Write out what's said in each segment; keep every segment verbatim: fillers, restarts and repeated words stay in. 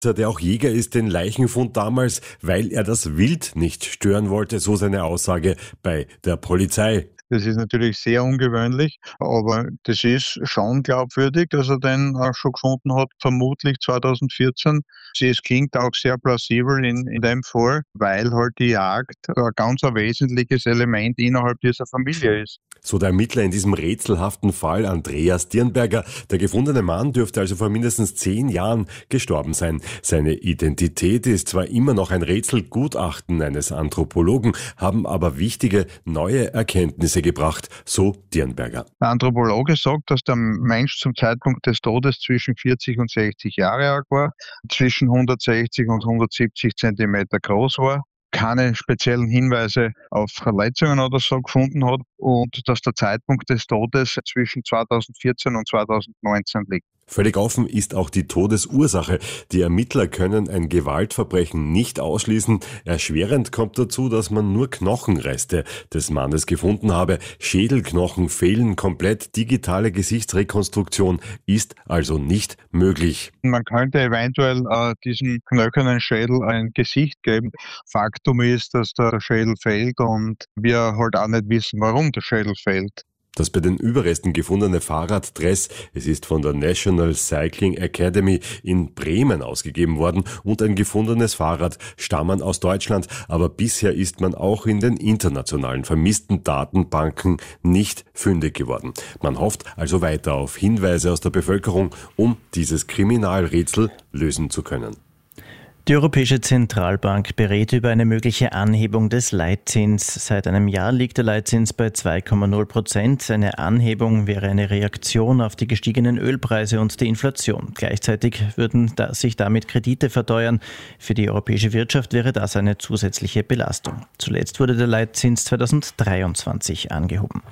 Der auch Jäger ist den Leichenfund damals, weil er das Wild nicht stören wollte, so seine Aussage bei der Polizei. Das ist natürlich sehr ungewöhnlich, aber das ist schon glaubwürdig, dass er den auch schon gefunden hat, vermutlich zweitausendvierzehn. Es klingt auch sehr plausibel in, in dem Fall, weil halt die Jagd ein ganz ein wesentliches Element innerhalb dieser Familie ist. So der Ermittler in diesem rätselhaften Fall Andreas Dirnberger. Der gefundene Mann dürfte also vor mindestens zehn Jahren gestorben sein. Seine Identität ist zwar immer noch ein Rätsel, Gutachten eines Anthropologen haben aber wichtige neue Erkenntnisse gebracht, so Dirnberger. Der Anthropologe sagt, dass der Mensch zum Zeitpunkt des Todes zwischen vierzig und sechzig Jahre alt war, zwischen hundertsechzig und hundertsiebzig Zentimeter groß war, keine speziellen Hinweise auf Verletzungen oder so gefunden hat und dass der Zeitpunkt des Todes zwischen zweitausendvierzehn und zweitausendneunzehn liegt. Völlig offen ist auch die Todesursache. Die Ermittler können ein Gewaltverbrechen nicht ausschließen. Erschwerend kommt dazu, dass man nur Knochenreste des Mannes gefunden habe. Schädelknochen fehlen komplett. Digitale Gesichtsrekonstruktion ist also nicht möglich. Man könnte eventuell äh, diesem knöchernen Schädel ein Gesicht geben. Faktum ist, dass der Schädel fehlt und wir halt auch nicht wissen, warum der Schädel fehlt. Das bei den Überresten gefundene Fahrraddress, es ist von der National Cycling Academy in Bremen ausgegeben worden und ein gefundenes Fahrrad stammen aus Deutschland, aber bisher ist man auch in den internationalen vermissten Datenbanken nicht fündig geworden. Man hofft also weiter auf Hinweise aus der Bevölkerung, um dieses Kriminalrätsel lösen zu können. Die Europäische Zentralbank berät über eine mögliche Anhebung des Leitzins. Seit einem Jahr liegt der Leitzins bei zwei Komma null Prozent. Eine Anhebung wäre eine Reaktion auf die gestiegenen Ölpreise und die Inflation. Gleichzeitig würden da sich damit Kredite verteuern. Für die europäische Wirtschaft wäre das eine zusätzliche Belastung. Zuletzt wurde der Leitzins zweitausenddreiundzwanzig angehoben.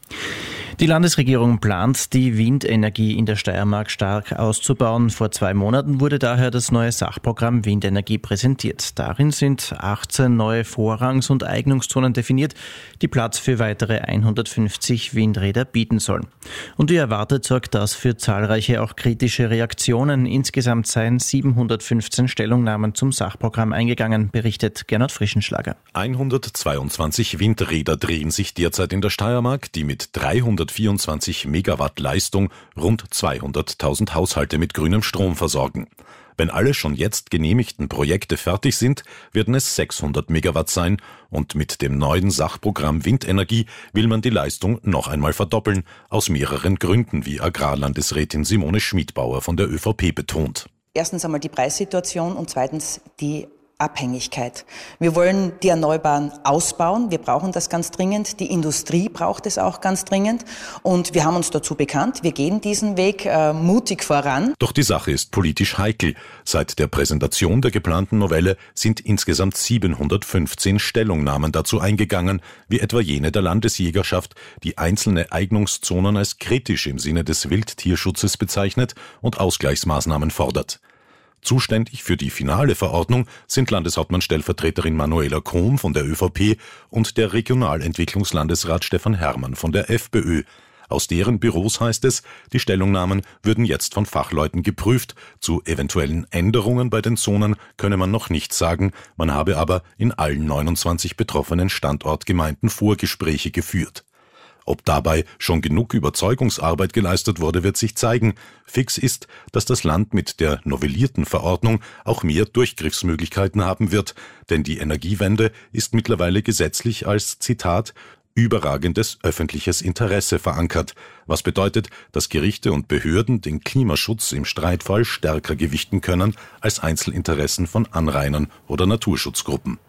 Die Landesregierung plant, die Windenergie in der Steiermark stark auszubauen. Vor zwei Monaten wurde daher das neue Sachprogramm Windenergie präsentiert. Darin sind achtzehn neue Vorrangs- und Eignungszonen definiert, die Platz für weitere hundertfünfzig Windräder bieten sollen. Und wie erwartet sorgt das für zahlreiche, auch kritische Reaktionen. Insgesamt seien siebenhundertfünfzehn Stellungnahmen zum Sachprogramm eingegangen, berichtet Gernot Frischenschlager. hundertzweiundzwanzig Windräder drehen sich derzeit in der Steiermark, die mit dreihundertvierundzwanzig Megawatt Leistung rund zweihunderttausend Haushalte mit grünem Strom versorgen. Wenn alle schon jetzt genehmigten Projekte fertig sind, werden es sechshundert Megawatt sein und mit dem neuen Sachprogramm Windenergie will man die Leistung noch einmal verdoppeln, aus mehreren Gründen, wie Agrarlandesrätin Simone Schmidbauer von der ÖVP betont. Erstens einmal die Preissituation und zweitens die Abhängigkeit. Wir wollen die Erneuerbaren ausbauen. Wir brauchen das ganz dringend. Die Industrie braucht es auch ganz dringend. Und wir haben uns dazu bekannt. Wir gehen diesen Weg äh, mutig voran. Doch die Sache ist politisch heikel. Seit der Präsentation der geplanten Novelle sind insgesamt siebenhundertfünfzehn Stellungnahmen dazu eingegangen, wie etwa jene der Landesjägerschaft, die einzelne Eignungszonen als kritisch im Sinne des Wildtierschutzes bezeichnet und Ausgleichsmaßnahmen fordert. Zuständig für die finale Verordnung sind Landeshauptmann-Stellvertreterin Manuela Kohm von der ÖVP und der Regionalentwicklungslandesrat Stefan Herrmann von der FPÖ. Aus deren Büros heißt es, die Stellungnahmen würden jetzt von Fachleuten geprüft. Zu eventuellen Änderungen bei den Zonen könne man noch nichts sagen, man habe aber in allen neunundzwanzig betroffenen Standortgemeinden Vorgespräche geführt. Ob dabei schon genug Überzeugungsarbeit geleistet wurde, wird sich zeigen. Fix ist, dass das Land mit der novellierten Verordnung auch mehr Durchgriffsmöglichkeiten haben wird, denn die Energiewende ist mittlerweile gesetzlich als, Zitat, überragendes öffentliches Interesse verankert, was bedeutet, dass Gerichte und Behörden den Klimaschutz im Streitfall stärker gewichten können als Einzelinteressen von Anrainern oder Naturschutzgruppen.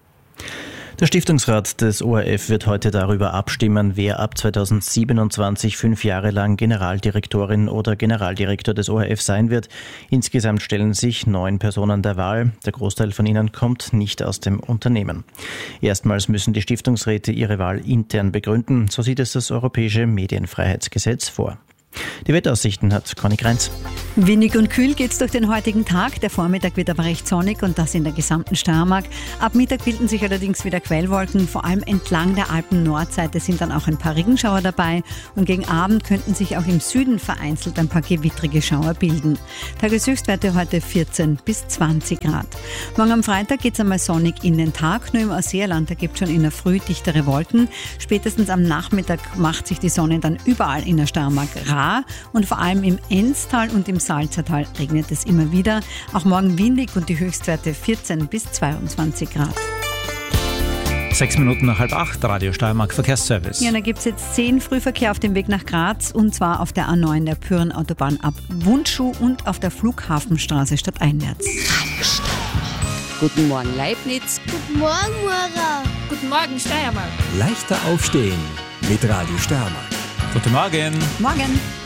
Der Stiftungsrat des O R F wird heute darüber abstimmen, wer ab zweitausendsiebenundzwanzig fünf Jahre lang Generaldirektorin oder Generaldirektor des O R F sein wird. Insgesamt stellen sich neun Personen der Wahl. Der Großteil von ihnen kommt nicht aus dem Unternehmen. Erstmals müssen die Stiftungsräte ihre Wahl intern begründen. So sieht es das Europäische Medienfreiheitsgesetz vor. Die Wetteraussichten hat Conny Grenz. Windig und kühl geht's durch den heutigen Tag. Der Vormittag wird aber recht sonnig und das in der gesamten Steiermark. Ab Mittag bilden sich allerdings wieder Quellwolken. Vor allem entlang der Alpen-Nordseite sind dann auch ein paar Regenschauer dabei. Und gegen Abend könnten sich auch im Süden vereinzelt ein paar gewittrige Schauer bilden. Tageshöchstwerte heute vierzehn bis zwanzig Grad. Morgen am Freitag geht's einmal sonnig in den Tag. Nur im Ausseerland, da gibt's schon in der Früh dichtere Wolken. Spätestens am Nachmittag macht sich die Sonne dann überall in der Steiermark rar. Und vor allem im Enztal und im Salzertal regnet es immer wieder. Auch morgen windig und die Höchstwerte vierzehn bis zweiundzwanzig Grad. Sechs Minuten nach halb acht, Radio Steiermark Verkehrsservice. Ja, da gibt es jetzt zehn Frühverkehr auf dem Weg nach Graz und zwar auf der A neun der Pürenautobahn ab Wundschuh und auf der Flughafenstraße stadteinwärts. Guten Morgen Leibniz. Guten Morgen Mura. Guten Morgen Steiermark. Leichter aufstehen mit Radio Steiermark. Guten Morgen. Morgen.